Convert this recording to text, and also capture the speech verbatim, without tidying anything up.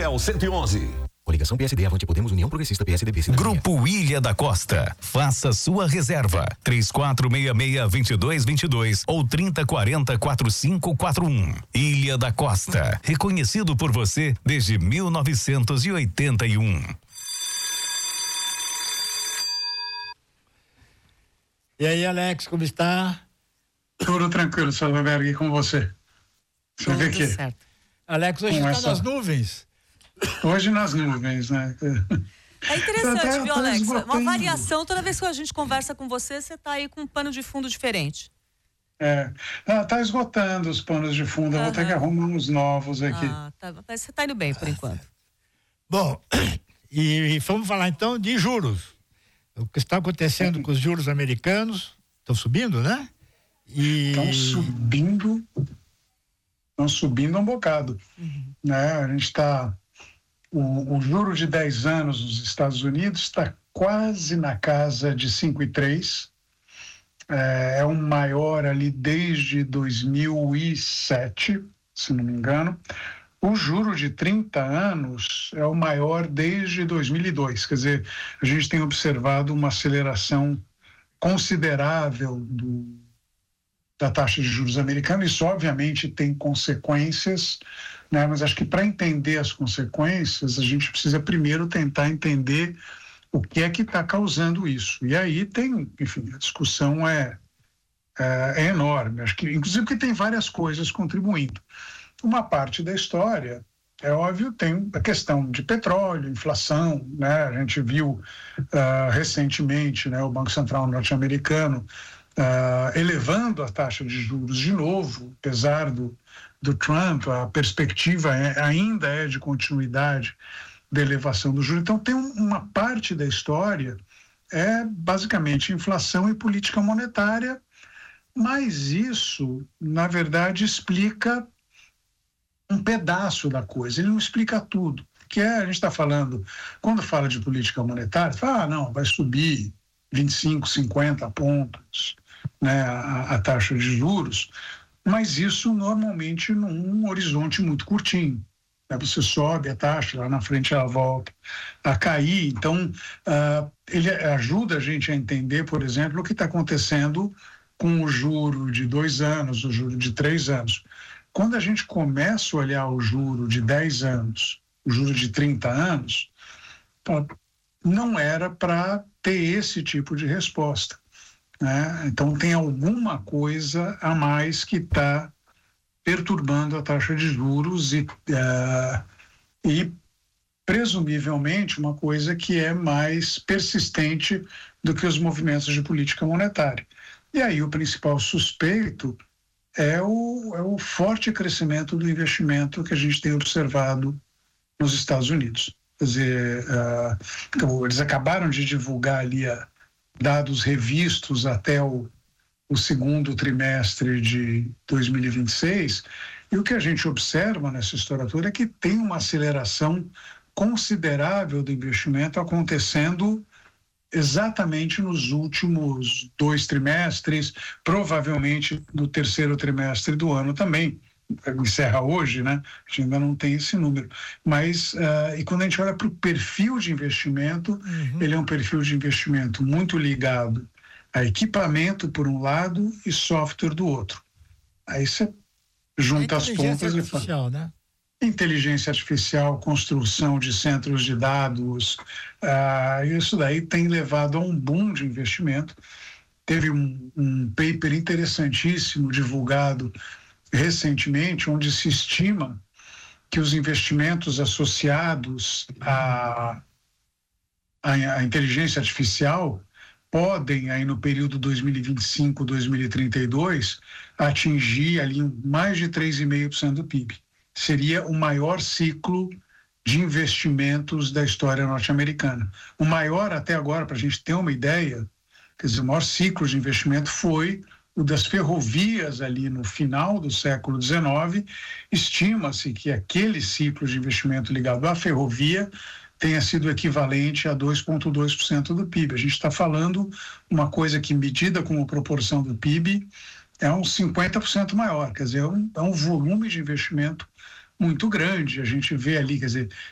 Fiel cento e onze. Coligação P S D, Avante Podemos, União Progressista, P S D B. Grupo Ilha da Costa. Faça sua reserva. três quatro seis seis, dois dois dois dois ou trinta quarenta, quarenta e cinco quarenta e um. Ilha da Costa. Reconhecido por você desde mil novecentos e oitenta e um. E aí, Alex, como está? Tudo tranquilo, Salvaberg, e com você? Você vê que... certo. Alex, hoje Com está essa- nas nuvens. Hoje nas nuvens, né? É interessante, Tá- viu, tá Alex? Uma esgotando. variação, toda vez que a gente conversa com você, você tá aí com um pano de fundo diferente. É, ah, tá esgotando os panos de fundo, eu vou ter que arrumar uns novos aqui. Ah, tá, mas você tá indo bem por enquanto. Bom, e, e vamos falar então de juros. O que está acontecendo com os juros americanos? Estão subindo, né? E... Estão subindo, estão subindo um bocado. Né? A gente está, o, o juro de dez anos nos Estados Unidos está quase na casa de cinco vírgula três. É, é o maior ali desde dois mil e sete, se não me engano. O juro de trinta anos é o maior desde dois mil e dois. Quer dizer, a gente tem observado uma aceleração considerável do, da taxa de juros americana. Isso, obviamente, tem consequências, né? Mas acho que para entender as consequências, a gente precisa primeiro tentar entender o que é que está causando isso. E aí tem, enfim, a discussão é, é, é enorme. Acho que, inclusive, porque tem várias coisas contribuindo. Uma parte da história, é óbvio, tem a questão de petróleo, inflação, né? A gente viu uh, recentemente, né, o Banco Central norte-americano uh, elevando a taxa de juros de novo, apesar do, do Trump, a perspectiva é, ainda é de continuidade da elevação do juros. Então tem um, uma parte da história é basicamente inflação e política monetária, mas isso, na verdade, explica um pedaço da coisa, ele não explica tudo. Que é, a gente está falando, quando fala de política monetária, fala, ah, não, vai subir vinte e cinco, cinquenta pontos, né, a, a taxa de juros, mas isso normalmente num horizonte muito curtinho. Né, você sobe a taxa, lá na frente ela volta a cair. Então, uh, ele ajuda a gente a entender, por exemplo, o que está acontecendo com o juro de dois anos, o juro de três anos. Quando a gente começa a olhar o juro de dez anos, o juro de trinta anos, não era para ter esse tipo de resposta, né? Então tem alguma coisa a mais que está perturbando a taxa de juros e, uh, e presumivelmente uma coisa que é mais persistente do que os movimentos de política monetária. E aí o principal suspeito É o, é o forte crescimento do investimento que a gente tem observado nos Estados Unidos. Quer dizer, uh, eles acabaram de divulgar ali uh, dados revistos até o, o segundo trimestre de dois mil e vinte e seis, e o que a gente observa nessa história toda é que tem uma aceleração considerável do investimento acontecendo exatamente nos últimos dois trimestres, provavelmente no terceiro trimestre do ano também. Encerra hoje, né? A gente ainda não tem esse número. Mas, uh, e quando a gente olha para o perfil de investimento, uhum. ele é um perfil de investimento muito ligado a equipamento, por um lado, e software do outro. Aí você junta as pontas e fala. Né? Inteligência artificial, construção de centros de dados, uh, isso daí tem levado a um boom de investimento. Teve um, um paper interessantíssimo divulgado recentemente, onde se estima que os investimentos associados à, à, à inteligência artificial podem, aí no período dois mil e vinte e cinco, dois mil e trinta e dois, atingir ali mais de três vírgula cinco por cento do P I B. Seria o maior ciclo de investimentos da história norte-americana. O maior até agora, para a gente ter uma ideia, quer dizer, o maior ciclo de investimento foi o das ferrovias ali no final do século dezenove. Estima-se que aquele ciclo de investimento ligado à ferrovia tenha sido equivalente a dois vírgula dois por cento do P I B. A gente está falando uma coisa que, medida como proporção do P I B, é uns cinquenta por cento maior, quer dizer, é um, é um volume de investimento muito grande. A gente vê ali, quer dizer,